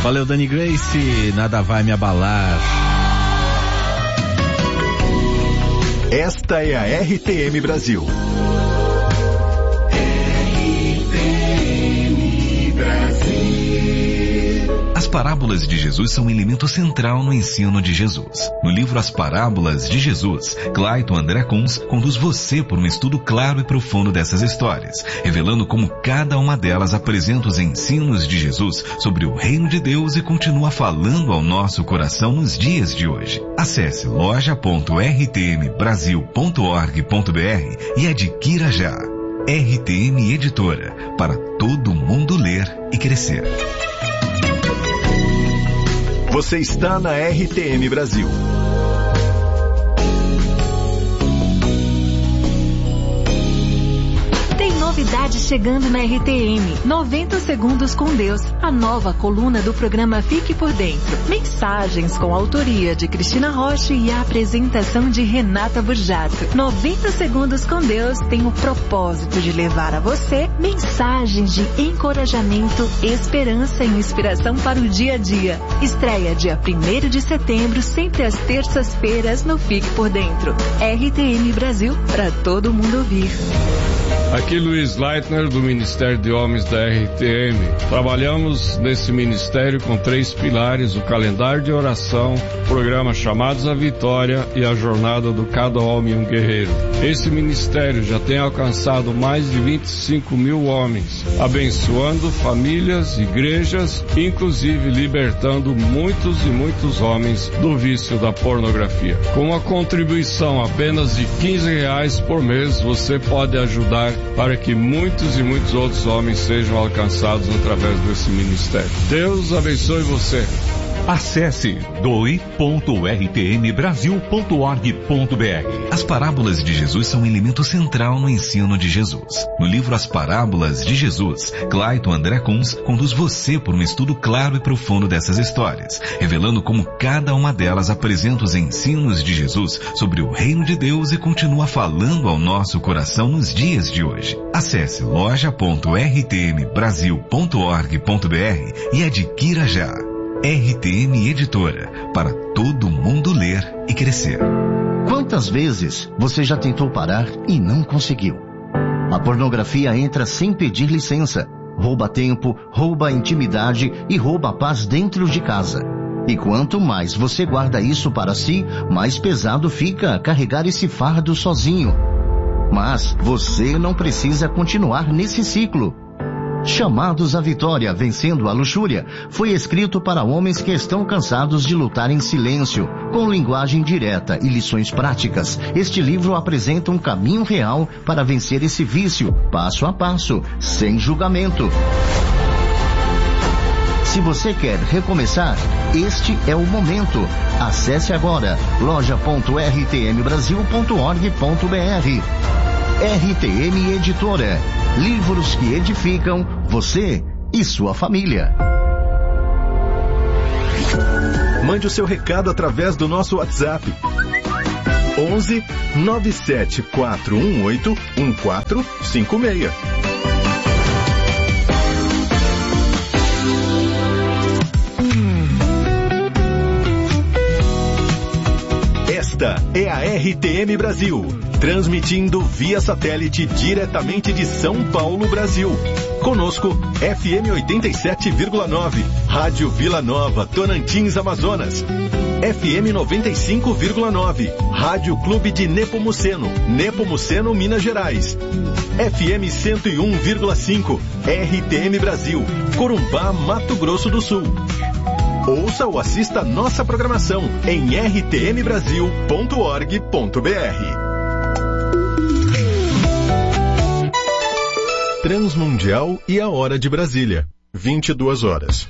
Valeu, Dani Grace, nada vai me abalar. Esta é a RTM Brasil. RTM Brasil. As parábolas de Jesus são um elemento central no ensino de Jesus. No livro As Parábolas de Jesus, Clayton André Kunz conduz você por um estudo claro e profundo dessas histórias, revelando como cada uma delas apresenta os ensinos de Jesus sobre o reino de Deus e continua falando ao nosso coração nos dias de hoje. Acesse loja.rtmbrasil.org.br e adquira já. RTM Editora, para todo mundo ler e crescer. Você está na RTM Brasil. Novidade chegando na RTM, 90 Segundos com Deus, a nova coluna do programa Fique por Dentro. Mensagens com a autoria de Cristina Rocha e a apresentação de Renata Burjato. 90 Segundos com Deus tem o propósito de levar a você mensagens de encorajamento, esperança e inspiração para o dia a dia. Estreia dia 1º de setembro, sempre às terças-feiras no Fique por Dentro. RTM Brasil, para todo mundo ouvir. Aqui Luiz Leitner, do Ministério de Homens da RTM. Trabalhamos nesse ministério com 3 pilares: o calendário de oração, o programa Chamados à Vitória e a jornada do Cada Homem um Guerreiro. Esse ministério já tem alcançado mais de 25 mil homens, abençoando famílias, igrejas, inclusive libertando muitos e muitos homens do vício da pornografia. Com uma contribuição apenas de R$15 por mês, você pode ajudar para que muitos e muitos outros homens sejam alcançados através desse ministério. Deus abençoe você. Acesse doe.rtmbrasil.org.br. As parábolas de Jesus são um elemento central no ensino de Jesus. No livro As Parábolas de Jesus, Clayton André Kunz conduz você por um estudo claro e profundo dessas histórias, revelando como cada uma delas apresenta os ensinos de Jesus sobre o reino de Deus e continua falando ao nosso coração nos dias de hoje. Acesse loja.rtmbrasil.org.br e adquira já. RTM Editora, para todo mundo ler e crescer. Quantas vezes você já tentou parar e não conseguiu? A pornografia entra sem pedir licença, rouba tempo, rouba intimidade e rouba a paz dentro de casa. E quanto mais você guarda isso para si, mais pesado fica carregar esse fardo sozinho. Mas você não precisa continuar nesse ciclo. Chamados à Vitória, Vencendo a Luxúria, foi escrito para homens que estão cansados de lutar em silêncio, com linguagem direta e lições práticas. Este livro apresenta um caminho real para vencer esse vício, passo a passo, sem julgamento. Se você quer recomeçar, este é o momento. Acesse agora loja.rtmbrasil.org.br. RTM Editora. Livros que edificam você e sua família. Mande o seu recado através do nosso WhatsApp. 11 97418 1456. Esta é a RTM Brasil, transmitindo via satélite diretamente de São Paulo, Brasil. Conosco, FM 87,9, Rádio Vila Nova, Tonantins, Amazonas. FM 95,9, Rádio Clube de Nepomuceno, Nepomuceno, Minas Gerais. FM 101,5, RTM Brasil, Corumbá, Mato Grosso do Sul. Ouça ou assista nossa programação em rtmbrasil.org.br. Transmundial e a hora de Brasília, 22 horas.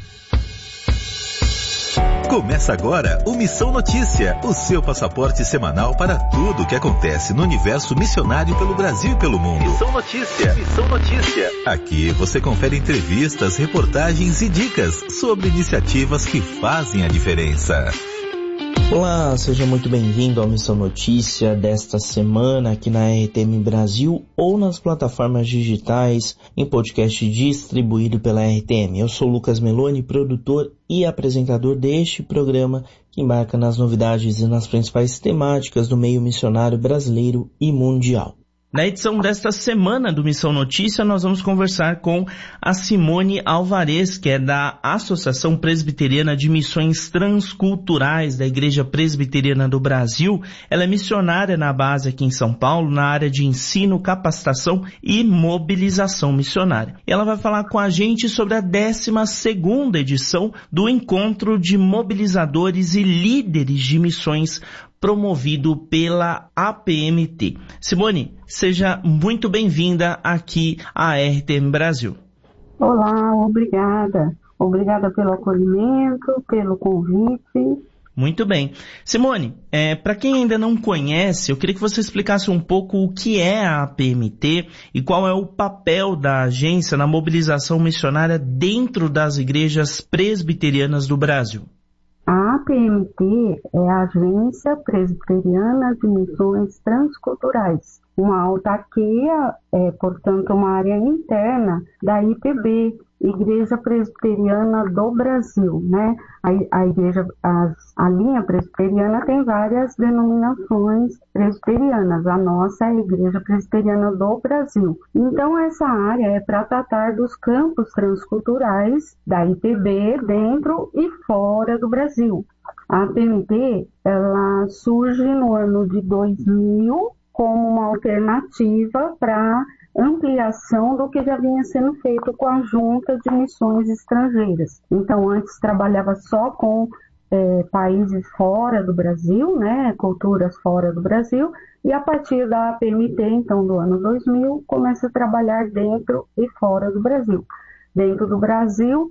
Começa agora o Missão Notícia, o seu passaporte semanal para tudo o que acontece no universo missionário pelo Brasil e pelo mundo. Missão Notícia, Missão Notícia. Aqui você confere entrevistas, reportagens e dicas sobre iniciativas que fazem a diferença. Olá, seja muito bem-vindo à Missão Notícia desta semana aqui na RTM Brasil ou nas plataformas digitais em podcast distribuído pela RTM. Eu sou Lucas Meloni, produtor e apresentador deste programa que embarca nas novidades e nas principais temáticas do meio missionário brasileiro e mundial. Na edição desta semana do Missão Notícia, nós vamos conversar com a Simone Alvarez, que é da Associação Presbiteriana de Missões Transculturais da Igreja Presbiteriana do Brasil. Ela é missionária na base aqui em São Paulo, na área de ensino, capacitação e mobilização missionária. Ela vai falar com a gente sobre a 12ª edição do Encontro de Mobilizadores e Líderes de Missões promovido pela APMT. Simone, seja muito bem-vinda aqui à RTM Brasil. Olá, obrigada. Obrigada pelo acolhimento, pelo convite. Muito bem. Simone, para quem ainda não conhece, eu queria que você explicasse um pouco o que é a APMT e qual é o papel da agência na mobilização missionária dentro das igrejas presbiterianas do Brasil. A APMT é a Agência Presbiteriana de Missões Transculturais, uma autarquia, portanto, uma área interna da IPB, Igreja Presbiteriana do Brasil, né? A linha presbiteriana tem várias denominações presbiterianas. A nossa é a Igreja Presbiteriana do Brasil. Então, essa área é para tratar dos campos transculturais da IPB dentro e fora do Brasil. A APMT, ela surge no ano de 2000 como uma alternativa para ampliação do que já vinha sendo feito com a Junta de Missões Estrangeiras. Então, antes trabalhava só com países fora do Brasil, né, culturas fora do Brasil, e a partir da APMT, então, do ano 2000, começa a trabalhar dentro e fora do Brasil. Dentro do Brasil,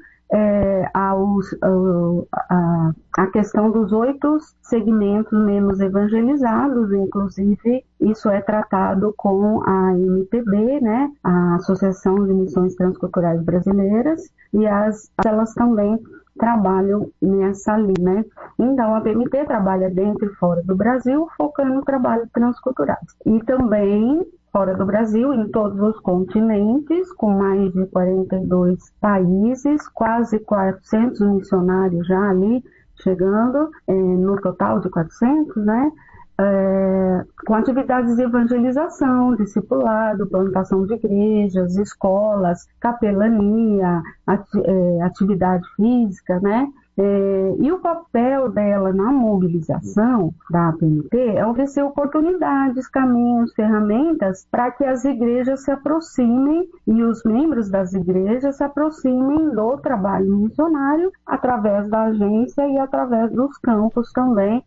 a questão dos 8 segmentos menos evangelizados, inclusive isso é tratado com a MPB, né, a Associação de Missões Transculturais Brasileiras, e elas também trabalham nessa linha, né? Então a APMT trabalha dentro e fora do Brasil, focando no trabalho transcultural. E também fora do Brasil, em todos os continentes, com mais de 42 países, quase 400 missionários já ali chegando, no total de 400, né? Com atividades de evangelização, discipulado, plantação de igrejas, escolas, capelania, atividade física, né? E o papel dela na mobilização da APMT é oferecer oportunidades, caminhos, ferramentas para que as igrejas se aproximem e os membros das igrejas se aproximem do trabalho missionário através da agência e através dos campos também,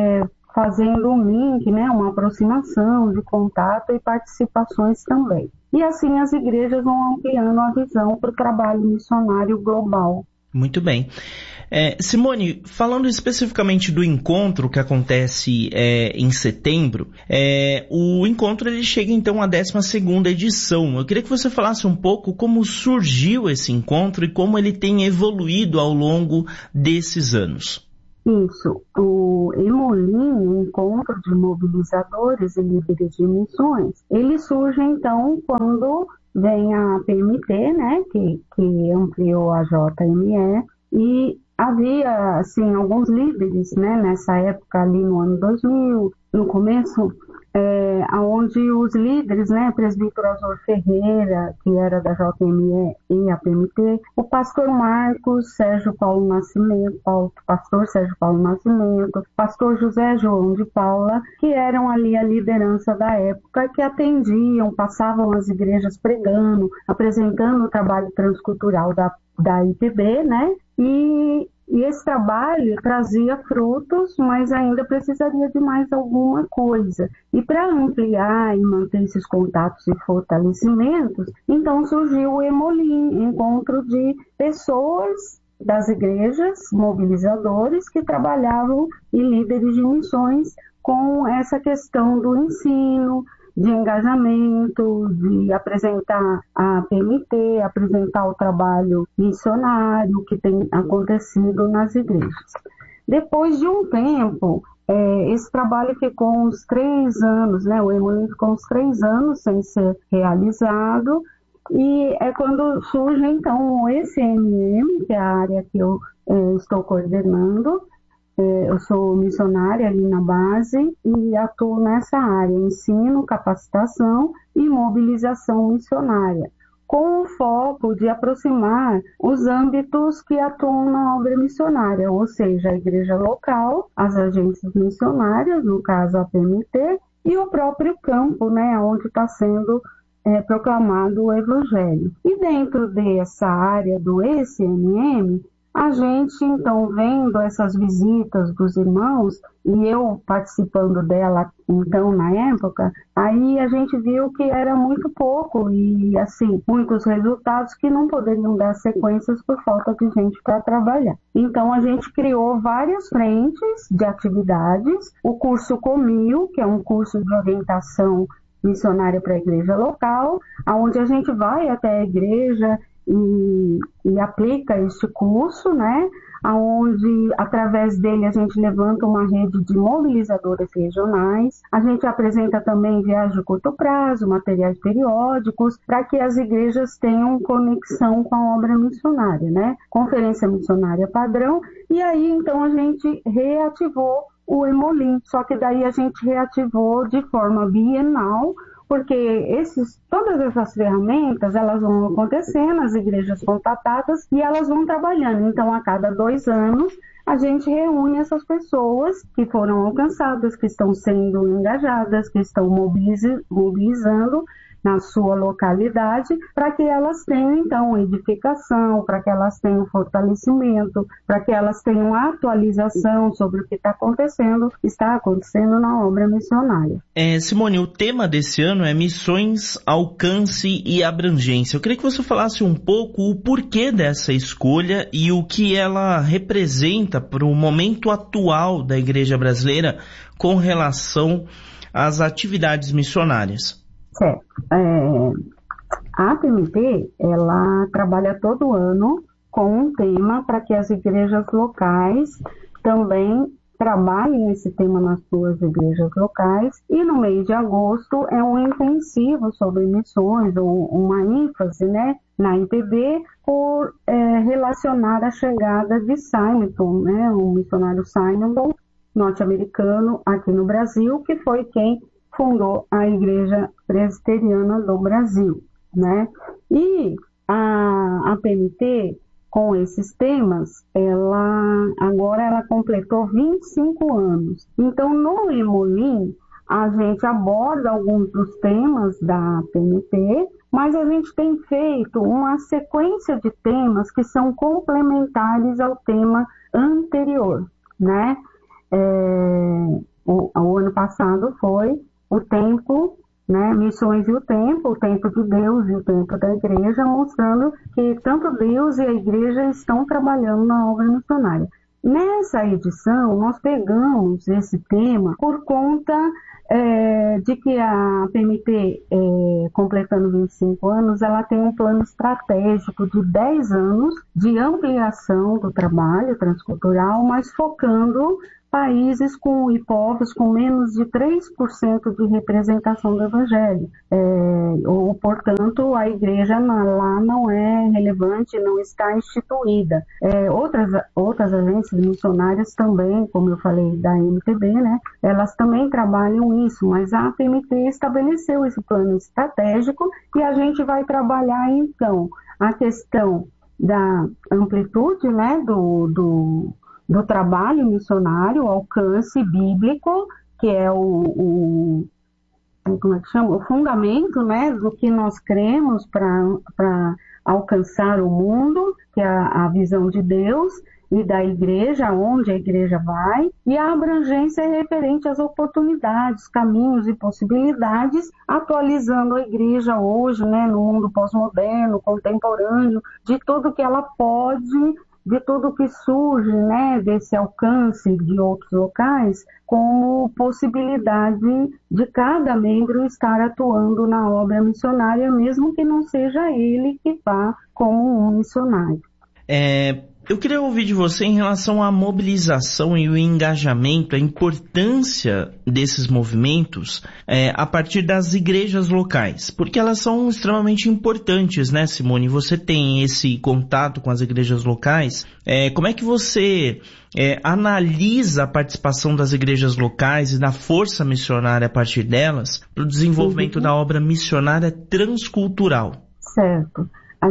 fazendo um link, né, uma aproximação de contato e participações também. E assim as igrejas vão ampliando a visão para o trabalho missionário global. Muito bem. Simone, falando especificamente do encontro que acontece em setembro, o encontro ele chega então à 12ª edição. Eu queria que você falasse um pouco como surgiu esse encontro e como ele tem evoluído ao longo desses anos. Isso, o EMOLIM, Encontro de Mobilizadores e Líderes de Missões, ele surge então quando vem a APMT, né, que ampliou a JME, e havia, assim, alguns líderes, né, nessa época ali no ano 2000, no começo, onde os líderes, né, presbítero Azor Ferreira, que era da JME e APMT, o pastor Marcos Sérgio Paulo Nascimento, pastor Sérgio Paulo Nascimento, pastor José João de Paula, que eram ali a liderança da época, que atendiam, passavam as igrejas pregando, apresentando o trabalho transcultural da IPB, né, e esse trabalho trazia frutos, mas ainda precisaria de mais alguma coisa. E para ampliar e manter esses contatos e fortalecimentos, então surgiu o EMOLIM, encontro de pessoas das igrejas, mobilizadores, que trabalhavam e líderes de missões com essa questão do ensino, de engajamento, de apresentar a PMT, apresentar o trabalho missionário que tem acontecido nas igrejas. Depois de um tempo, esse trabalho ficou uns 3 anos, né? O Hemolim ficou uns 3 anos sem ser realizado, e é quando surge, então, o ECMM, que é a área que eu estou coordenando. Eu sou missionária ali na base e atuo nessa área, ensino, capacitação e mobilização missionária, com o foco de aproximar os âmbitos que atuam na obra missionária, ou seja, a igreja local, as agências missionárias, no caso a PMT, e o próprio campo, né, onde está sendo proclamado o Evangelho. E dentro dessa área do ECMM, a gente, então, vendo essas visitas dos irmãos, e eu participando dela, então, na época, aí a gente viu que era muito pouco e, assim, muitos resultados que não poderiam dar sequências por falta de gente para trabalhar. Então, a gente criou várias frentes de atividades, o curso Comil, que é um curso de orientação missionária para a igreja local, onde a gente vai até a igreja e aplica este curso, né? Onde, através dele, a gente levanta uma rede de mobilizadores regionais. A gente apresenta também viagens de curto prazo, materiais periódicos, para que as igrejas tenham conexão com a obra missionária, né? Conferência missionária padrão. E aí, então, a gente reativou o Hemolim, só que daí a gente reativou de forma bienal, porque todas essas ferramentas, elas vão acontecendo, as igrejas contatadas e elas vão trabalhando. Então, a cada 2 anos, a gente reúne essas pessoas que foram alcançadas, que estão sendo engajadas, que estão mobilizando na sua localidade, para que elas tenham, então, edificação, para que elas tenham fortalecimento, para que elas tenham atualização sobre o que está acontecendo na obra missionária. Simone, o tema desse ano é missões, alcance e abrangência. Eu queria que você falasse um pouco o porquê dessa escolha e o que ela representa para o momento atual da igreja brasileira com relação às atividades missionárias. Certo. A PMT, ela trabalha todo ano com um tema para que as igrejas locais também trabalhem esse tema nas suas igrejas locais, e no mês de agosto é um intensivo sobre missões, ou uma ênfase, né, na IPB, por relacionar a chegada de Simonton, né, o missionário Simonton, norte-americano, aqui no Brasil, que foi quem fundou a Igreja Presbiteriana do Brasil, né? E a PMT, com esses temas, agora ela completou 25 anos. Então, no Hemolim, a gente aborda alguns dos temas da PMT, mas a gente tem feito uma sequência de temas que são complementares ao tema anterior, né? O ano passado foi o tempo, né, missões e o tempo de Deus e o tempo da igreja, mostrando que tanto Deus e a igreja estão trabalhando na obra missionária. Nessa edição, nós pegamos esse tema por conta de que a PMT, completando 25 anos, ela tem um plano estratégico de 10 anos de ampliação do trabalho transcultural, mas focando países e povos com menos de 3% de representação do Evangelho. Portanto, a igreja lá não é relevante, não está instituída. Outras agências missionárias também, como eu falei da MTB, né, elas também trabalham isso, mas a PMT estabeleceu esse plano estratégico e a gente vai trabalhar, então, a questão da amplitude, né, do trabalho missionário, o alcance bíblico, que é o fundamento, né, do que nós cremos para alcançar o mundo, que é a visão de Deus e da igreja, onde a igreja vai, e a abrangência é referente às oportunidades, caminhos e possibilidades, atualizando a igreja hoje, né, no mundo pós-moderno, contemporâneo, de tudo que ela pode, de tudo que surge, né, desse alcance de outros locais, como possibilidade de cada membro estar atuando na obra missionária, mesmo que não seja ele que vá como um missionário. Eu queria ouvir de você em relação à mobilização e o engajamento, a importância desses movimentos a partir das igrejas locais, porque elas são extremamente importantes, né, Simone? Você tem esse contato com as igrejas locais. Como é que você analisa a participação das igrejas locais e da força missionária a partir delas para o desenvolvimento da obra missionária transcultural? Certo.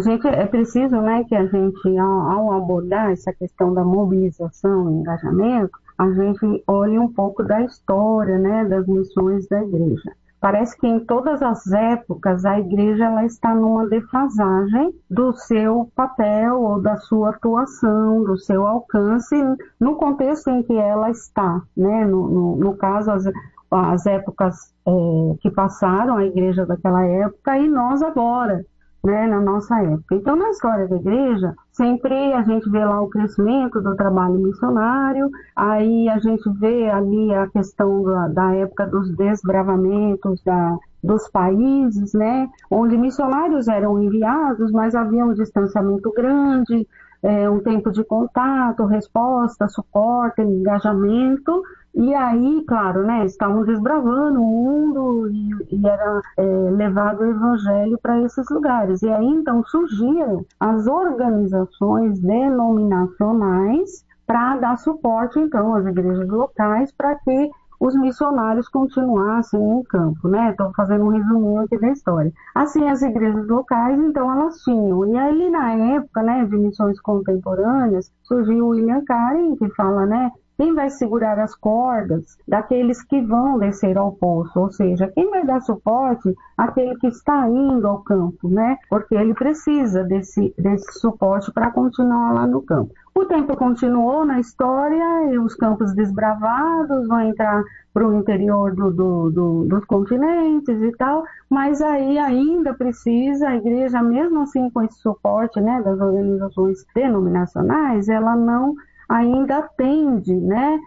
É preciso, né, que a gente, ao abordar essa questão da mobilização e engajamento, a gente olhe um pouco da história, né, das missões da igreja. Parece que em todas as épocas a igreja ela está numa defasagem do seu papel ou da sua atuação, do seu alcance no contexto em que ela está, né? No caso, as épocas que passaram, a igreja daquela época e nós agora, né, na nossa época. Então, na história da igreja, sempre a gente vê lá o crescimento do trabalho missionário, aí a gente vê ali a questão da época dos desbravamentos dos países, né, onde missionários eram enviados, mas havia um distanciamento grande, um tempo de contato, resposta, suporte, engajamento. E aí, claro, né, estavam desbravando o mundo e era levado o evangelho para esses lugares. E aí, então, surgiram as organizações denominacionais para dar suporte, então, às igrejas locais para que os missionários continuassem em campo, né? Estou fazendo um resuminho aqui da história. Assim, as igrejas locais, então, elas tinham. E ali, na época, né, de missões contemporâneas, surgiu o William Carey, que fala, né, quem vai segurar as cordas daqueles que vão descer ao poço? Ou seja, quem vai dar suporte àquele que está indo ao campo, né? Porque ele precisa desse suporte para continuar lá no campo. O tempo continuou na história e os campos desbravados vão entrar para o interior dos continentes e tal, mas aí ainda precisa, a igreja, mesmo assim com esse suporte, né, das organizações denominacionais, ela não ainda atende, né,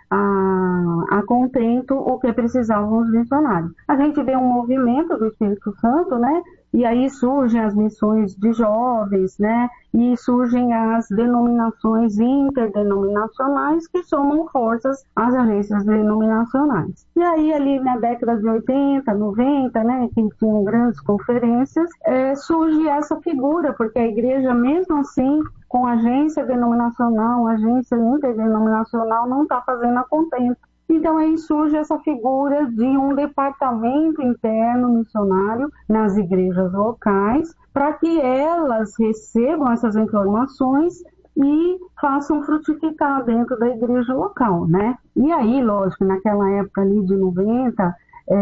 a contento o que precisavam os missionários. A gente vê um movimento do Espírito Santo, né, e aí surgem as missões de jovens, né, e surgem as denominações interdenominacionais que somam forças às agências denominacionais. E aí ali na década de 80, 90, né, que tinham grandes conferências, surge essa figura, porque a igreja mesmo assim, com agência denominacional, agência interdenominacional, não está fazendo a contento. Então aí surge essa figura de um departamento interno missionário nas igrejas locais, para que elas recebam essas informações e façam frutificar dentro da igreja local, né? E aí, lógico, naquela época ali de 90,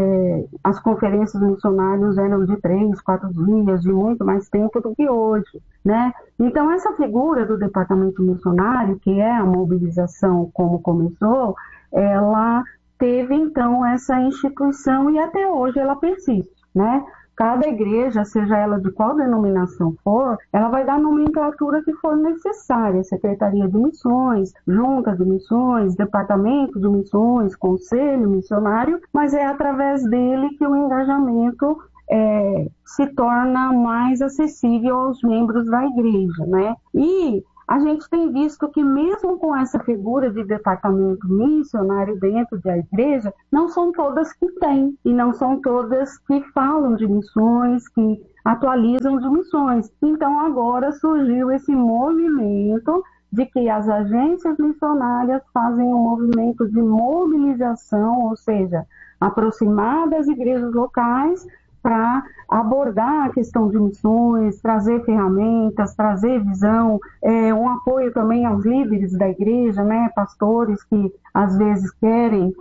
as conferências missionárias eram de 3, 4 dias, de muito mais tempo do que hoje, né? Então, essa figura do departamento missionário, que é a mobilização como começou, ela teve, então, essa instituição e até hoje ela persiste, né? Cada igreja, seja ela de qual denominação for, ela vai dar a nomenclatura que for necessária. Secretaria de Missões, Junta de Missões, Departamento de Missões, Conselho Missionário, mas é através dele que o engajamento se torna mais acessível aos membros da igreja, né? E a gente tem visto que mesmo com essa figura de departamento missionário dentro da igreja, não são todas que têm, e não são todas que falam de missões, que atualizam de missões. Então agora surgiu esse movimento de que as agências missionárias fazem um movimento de mobilização, ou seja, aproximar das igrejas locais para abordar a questão de missões, trazer ferramentas, trazer visão, um apoio também aos líderes da igreja, né, pastores que às vezes querem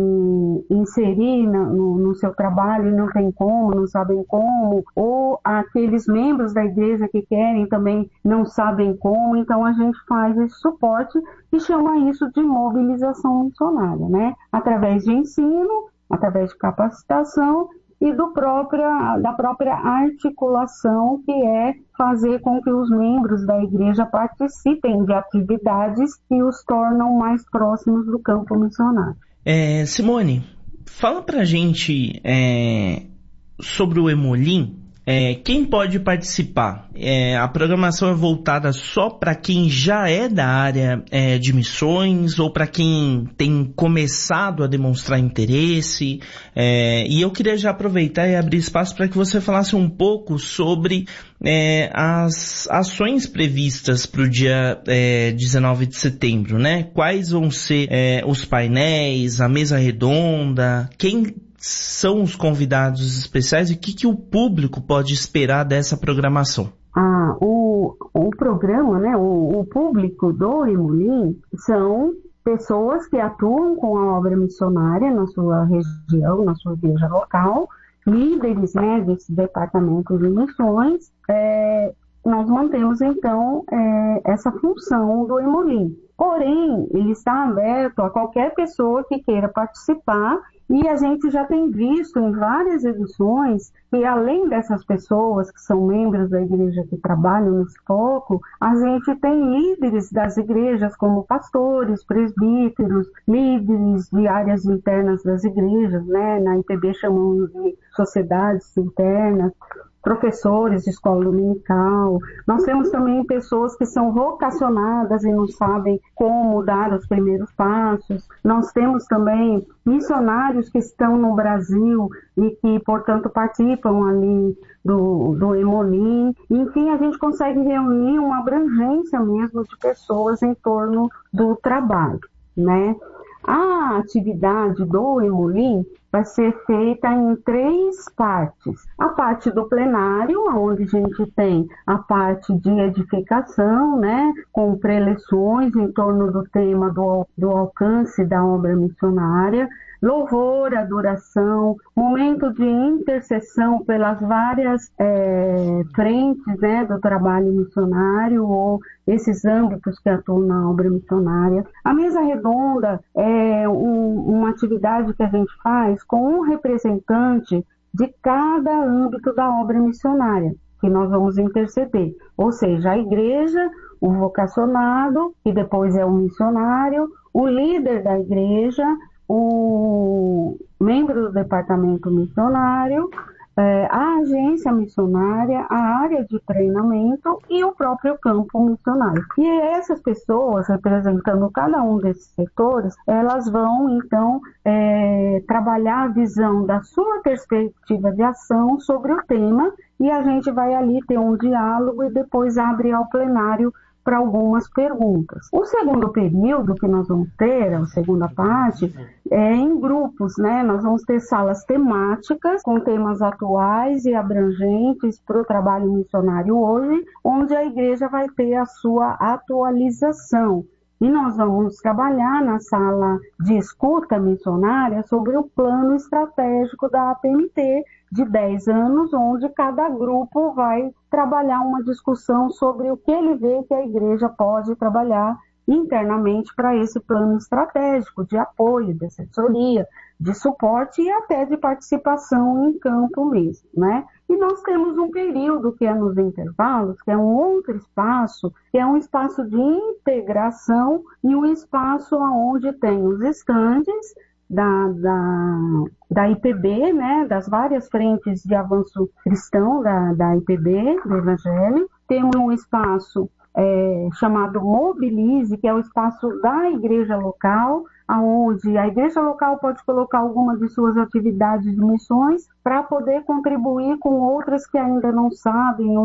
inserir no seu trabalho e não tem como, não sabem como, ou aqueles membros da igreja que querem também não sabem como. Então a gente faz esse suporte e chama isso de mobilização missionária, né, através de ensino, através de capacitação e da própria articulação, que é fazer com que os membros da igreja participem de atividades que os tornam mais próximos do campo missionário. Simone, fala pra gente sobre o Emolim, Quem pode participar? A programação é voltada só para quem já é da área de missões ou para quem tem começado a demonstrar interesse? E eu queria já aproveitar e abrir espaço para que você falasse um pouco sobre as ações previstas para o dia 19 de setembro, né? Quais vão ser os painéis, a mesa redonda, quem são os convidados especiais e o que o público pode esperar dessa programação? O programa, né, o público do Emolim são pessoas que atuam com a obra missionária na sua região, na sua igreja local, líderes, né, desse departamento de missões. Nós mantemos, então, essa função do Emolim. Porém, ele está aberto a qualquer pessoa que queira participar, e a gente já tem visto em várias edições que, além dessas pessoas que são membros da igreja que trabalham nesse foco, a gente tem líderes das igrejas como pastores, presbíteros, líderes de áreas internas das igrejas, né? Na IPB chamamos de sociedades internas, professores de escola dominical. Nós temos também pessoas que são vocacionadas e não sabem como dar os primeiros passos. Nós temos também missionários que estão no Brasil e que, portanto, participam ali do Emolim. Enfim, a gente consegue reunir uma abrangência mesmo de pessoas em torno do trabalho, né? A atividade do Emolim vai ser feita em 3 partes. A parte do plenário, onde a gente tem a parte de edificação, né, com preleções em torno do tema do alcance da obra missionária, louvor, adoração, momento de intercessão pelas várias frentes, né, do trabalho missionário ou esses âmbitos que atuam na obra missionária. A mesa redonda é uma atividade que a gente faz com um representante de cada âmbito da obra missionária, que nós vamos interceder. Ou seja, a igreja, o vocacionado, que depois é o missionário, o líder da igreja, o membro do departamento missionário, a agência missionária, a área de treinamento e o próprio campo missionário. E essas pessoas, representando cada um desses setores, elas vão, então, trabalhar a visão da sua perspectiva de ação sobre o tema, e a gente vai ali ter um diálogo e depois abre ao plenário para algumas perguntas. O segundo período que nós vamos ter, a segunda parte, é em grupos, né? Nós vamos ter salas temáticas com temas atuais e abrangentes para o trabalho missionário hoje, onde a igreja vai ter a sua atualização. E nós vamos trabalhar na sala de escuta missionária sobre o plano estratégico da APMT de 10 anos, onde cada grupo vai trabalhar uma discussão sobre o que ele vê que a igreja pode trabalhar internamente para esse plano estratégico de apoio, de assessoria, de suporte e até de participação em campo mesmo, né? E nós temos um período que é nos intervalos, que é um outro espaço, que é um espaço de integração e um espaço onde tem os estandes da IPB, né, das várias frentes de avanço cristão da IPB, do Evangelho. Temos um espaço chamado Mobilize, que é o espaço da igreja local, onde a igreja local pode colocar algumas de suas atividades de missões para poder contribuir com outras que ainda não sabem ou